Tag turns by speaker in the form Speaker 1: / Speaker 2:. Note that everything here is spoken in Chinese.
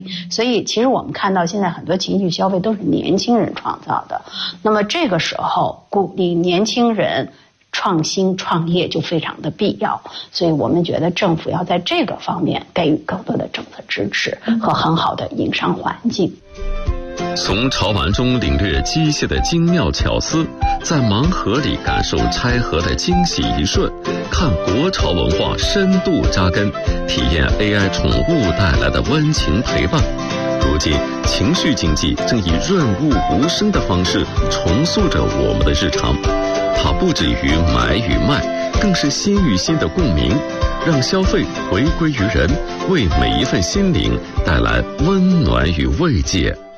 Speaker 1: 所以其实我们看到现在很多情绪消费都是年轻人创造的，那么这个时候鼓励年轻人创新创业就非常的必要，所以我们觉得政府要在这个方面给予更多的政策支持和很好的营商环境。
Speaker 2: 从潮玩中领略机械的精妙巧思，在盲盒里感受拆盒的惊喜一瞬，看国潮文化深度扎根，体验 AI 宠物带来的温情陪伴。如今，情绪经济正以润物无声的方式重塑着我们的日常。它不止于买与卖，更是心与心的共鸣，让消费回归于人，为每一份心灵带来温暖与慰藉。